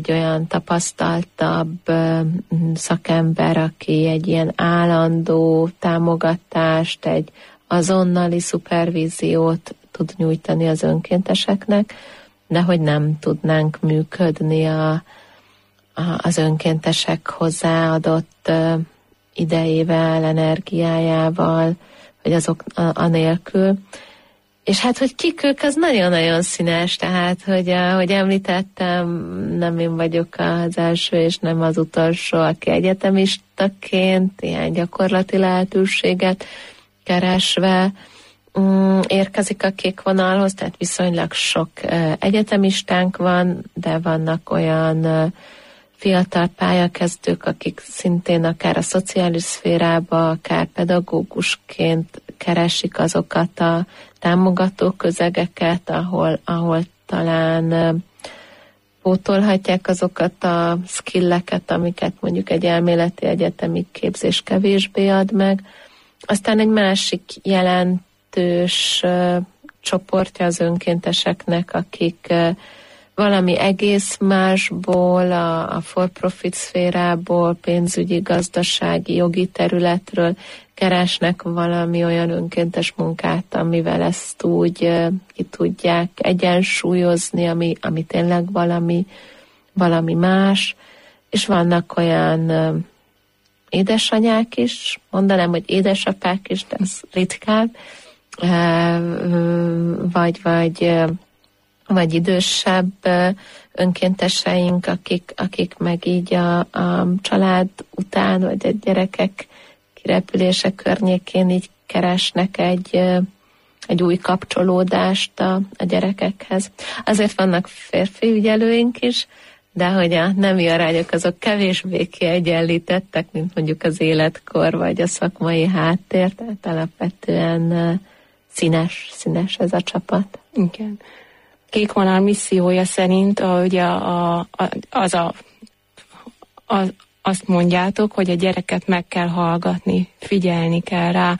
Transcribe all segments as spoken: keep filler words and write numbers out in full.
egy olyan tapasztaltabb szakember, aki egy ilyen állandó támogatást, egy azonnali szupervíziót tud nyújtani az önkénteseknek, de hogy nem tudnánk működni a, a, az önkéntesek hozzáadott idejével, energiájával, vagy azok anélkül. És hát, hogy kik ők, az nagyon-nagyon színes, tehát, hogy ahogy említettem, nem én vagyok az első, és nem az utolsó, aki egyetemistaként ilyen gyakorlati lehetőséget keresve um, érkezik a kék vonalhoz, tehát viszonylag sok uh, egyetemistánk van, de vannak olyan uh, fiatal pályakezdők, akik szintén akár a szociális szférába, akár pedagógusként keresik azokat a támogató közegeket, ahol, ahol talán uh, pótolhatják azokat a skilleket, amiket mondjuk egy elméleti egyetemi képzés kevésbé ad meg. Aztán egy másik jelentős uh, csoportja az önkénteseknek, akik uh, valami egész másból, a, a for-profit szférából, pénzügyi, gazdasági, jogi területről keresnek valami olyan önkéntes munkát, amivel ezt úgy uh, ki tudják egyensúlyozni, ami, ami tényleg valami, valami más. És vannak olyan uh, édesanyák is, mondanám, hogy édesapák is, de ez ritkább, vagy, vagy, vagy idősebb önkénteseink, akik, akik meg így a, a család után, vagy a gyerekek kirepülése környékén így keresnek egy, egy új kapcsolódást a, a gyerekekhez. Azért vannak férfi ügyelőink is, de hogy a nemi arányok azok kevésbé kiegyenlítettek, mint mondjuk az életkor, vagy a szakmai háttér, tehát alapvetően uh, színes, színes ez a csapat. Igen. Kék vonal missziója szerint a, ugye a, a, az a, a, azt mondjátok, hogy a gyereket meg kell hallgatni, figyelni kell rá,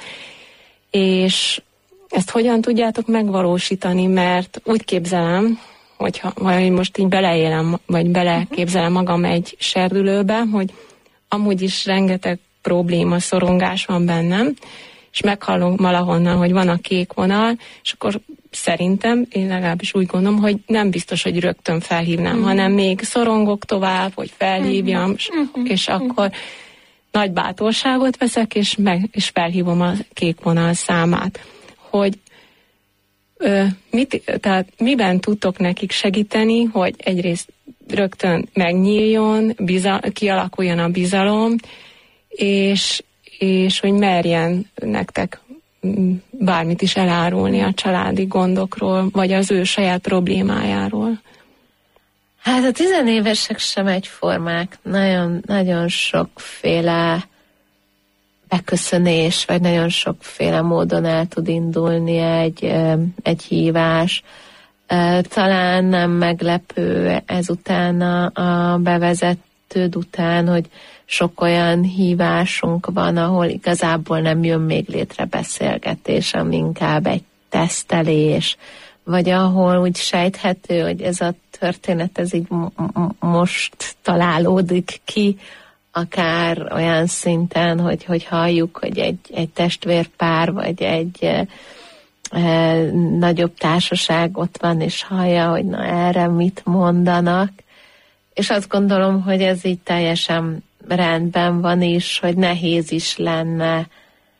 és ezt hogyan tudjátok megvalósítani, mert úgy képzelem, hogyha vagy most így beleélem, vagy beleképzelem magam egy serdülőbe, hogy amúgy is rengeteg probléma, szorongás van bennem, és meghallom valahonnan, hogy van a kék vonal, és akkor szerintem, én legalábbis úgy gondolom, hogy nem biztos, hogy rögtön felhívnám, mm. hanem még szorongok tovább, hogy felhívjam, mm. és akkor nagy bátorságot veszek, és, meg, és felhívom a kék vonal számát. Hogy Ö, mit, tehát miben tudtok nekik segíteni, hogy egyrészt rögtön megnyíljon, bizal, kialakuljon a bizalom, és, és hogy merjen nektek bármit is elárulni a családi gondokról, vagy az ő saját problémájáról? Hát a tizenévesek sem egyformák. Nagyon, nagyon sokféle beköszönés, vagy nagyon sokféle módon el tud indulni egy, egy hívás. Talán nem meglepő ezután a, a bevezetőd után, hogy sok olyan hívásunk van, ahol igazából nem jön még létre beszélgetés, ami inkább egy tesztelés, vagy ahol úgy sejthető, hogy ez a történet ez így most találódik ki, akár olyan szinten, hogy, hogy halljuk, hogy egy, egy testvérpár, vagy egy e, e, nagyobb társaság ott van, és hallja, hogy na erre mit mondanak. És azt gondolom, hogy ez így teljesen rendben van is, hogy nehéz is lenne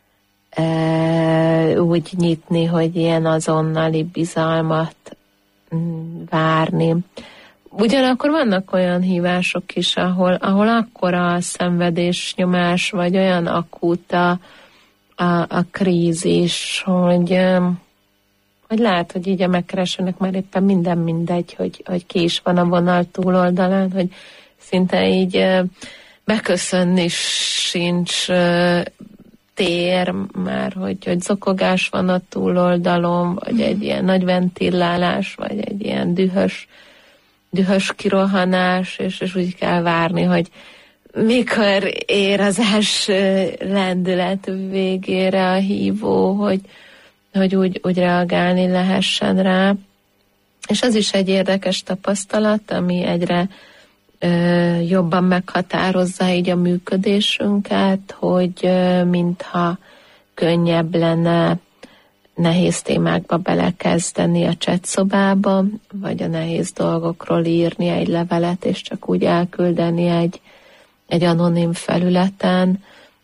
e, úgy nyitni, hogy ilyen azonnali bizalmat m, várni. Ugyanakkor vannak olyan hívások is, ahol, ahol akkora a szenvedés, nyomás, vagy olyan akut a, a, a krízis, hogy, hogy lehet, hogy így a megkeresőnek már éppen minden mindegy, hogy, hogy ki is van a vonal túloldalán, hogy szinte így beköszönni sincs tér már, hogy, hogy zokogás van a túloldalon, vagy egy ilyen nagy ventillálás, vagy egy ilyen dühös dühös kirohanás, és, és úgy kell várni, hogy mikor ér az első lendület végére a hívó, hogy, hogy úgy, úgy reagálni lehessen rá. És az is egy érdekes tapasztalat, ami egyre jobban meghatározza így a működésünket, hogy mintha könnyebb lenne nehéz témákba belekezdeni a chatszobába, vagy a nehéz dolgokról írni egy levelet, és csak úgy elküldeni egy, egy anonim felületen.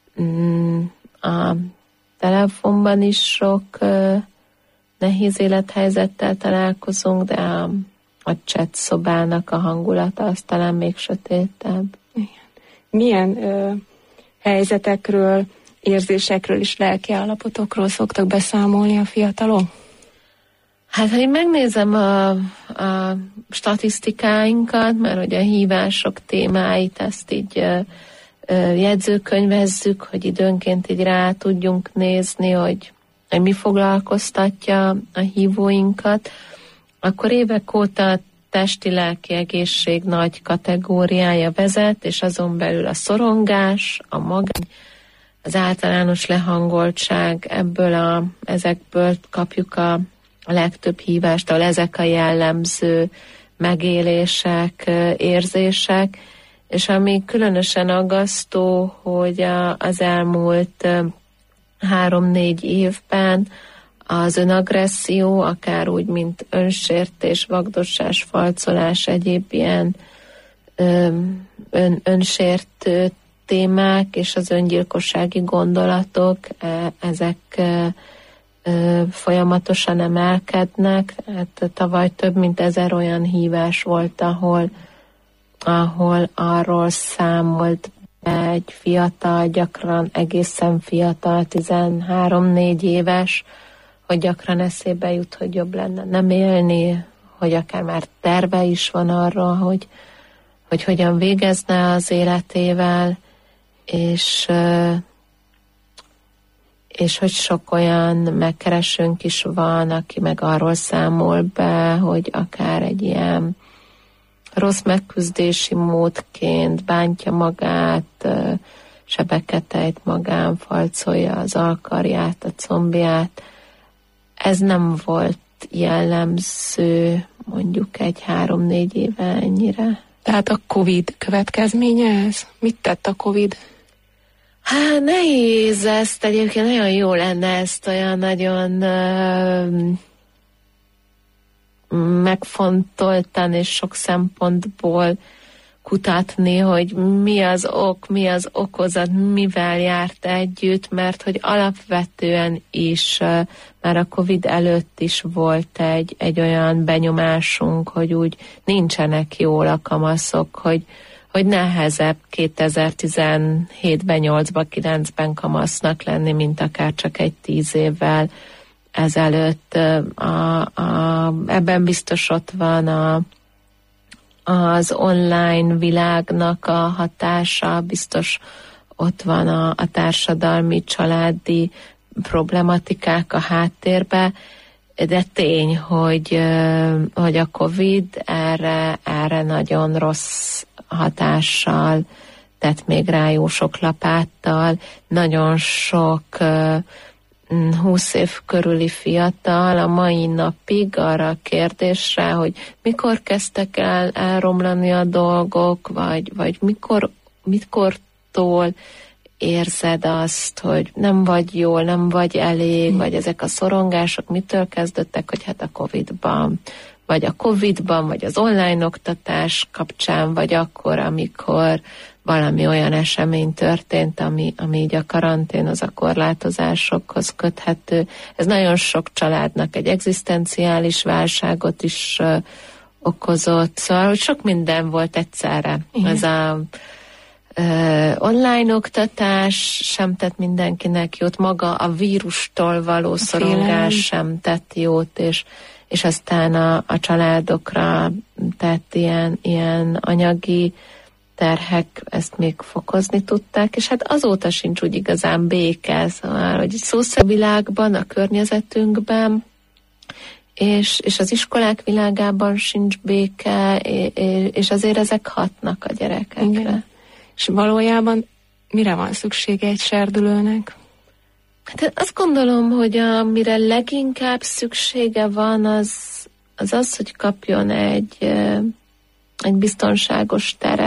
A telefonban is sok nehéz élethelyzettel találkozunk, de a, a chatszobának a hangulata az talán még sötétebb. Igen. Milyen ö, helyzetekről, érzésekről és lelki állapotokról szoktak beszámolni a fiatalok? Hát, ha én megnézem a, a statisztikáinkat, mert hogy a hívások témáit ezt így ö, ö, jegyzőkönyvezzük, hogy időnként így rá tudjunk nézni, hogy, hogy mi foglalkoztatja a hívóinkat, akkor évek óta a testi-lelki egészség nagy kategóriája vezet, és azon belül a szorongás, a magány, az általános lehangoltság, ebből a, ezekből kapjuk a, a legtöbb hívást, ahol ezek a jellemző megélések, érzések, és ami különösen aggasztó, hogy a, az elmúlt három-négy évben az önagresszió, akár úgy, mint önsértés, vagdossás, falcolás, egyéb ilyen ön, önsértő témák és az öngyilkossági gondolatok, ezek folyamatosan emelkednek. Hát tavaly több mint ezer olyan hívás volt, ahol, ahol arról számolt egy fiatal, gyakran egészen fiatal, tizenhárom-négy éves, hogy gyakran eszébe jut, hogy jobb lenne nem élni, hogy akár már terve is van arra, hogy, hogy hogyan végezne az életével, és, és hogy sok olyan megkeresőnk is van, aki meg arról számol be, hogy akár egy ilyen rossz megküzdési módként bántja magát, sebeket ejt magán, falcolja az alkarját, a combját. Ez nem volt jellemző mondjuk egy három-négy éve ennyire. Tehát a Covid következménye ez? Mit tett a Covid? Hát nehéz ezt, egyébként nagyon jó lenne ezt olyan nagyon uh, megfontoltan és sok szempontból kutatni, hogy mi az ok, mi az okozat, mivel járt együtt, mert hogy alapvetően is uh, már a Covid előtt is volt egy, egy olyan benyomásunk, hogy úgy nincsenek jól a kamaszok, hogy, hogy nehezebb kétezer-tizenhétben, nyolcban, kilencben kamasznak lenni, mint akár csak egy tíz évvel ezelőtt. A, a, ebben biztos ott van a az online világnak a hatása, biztos ott van a, a társadalmi, családi problematikák a háttérbe, de tény, hogy, hogy a Covid erre, erre nagyon rossz hatással tett még rá, jó sok lapáttal, nagyon sok húsz év körüli fiatal a mai napig arra a kérdésre, hogy mikor kezdtek el elromlani a dolgok, vagy, vagy mikor, mikortól érzed azt, hogy nem vagy jól, nem vagy elég, hmm. vagy ezek a szorongások mitől kezdődtek, hogy hát a Covidban, vagy a Covidban, vagy az online oktatás kapcsán, vagy akkor, amikor valami olyan esemény történt, ami, ami így a karanténhoz, a korlátozásokhoz köthető. Ez nagyon sok családnak egy egzisztenciális válságot is uh, okozott, szóval hogy sok minden volt egyszerre. Igen. Ez a uh, online oktatás sem tett mindenkinek jót, maga a vírustól való a szorongás félelem sem tett jót, és, és aztán a, a családokra tett ilyen, ilyen anyagi terhek ezt még fokozni tudták, és hát azóta sincs úgy igazán béke, szóval, hogy szószervilágban, a környezetünkben, és, és az iskolák világában sincs béke, és azért ezek hatnak a gyerekekre. Igen. És valójában mire van szüksége egy serdülőnek? Hát azt gondolom, hogy amire leginkább szüksége van, az az, az hogy kapjon egy, egy biztonságos teret,